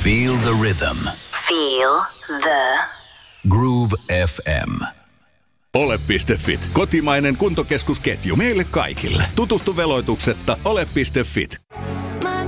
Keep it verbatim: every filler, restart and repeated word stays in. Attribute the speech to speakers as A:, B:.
A: Feel the rhythm.
B: Feel the
A: Groove F M.
C: Ole piste fit. Kotimainen kuntokeskusketju meille kaikille. Tutustu veloituksetta ole piste fit.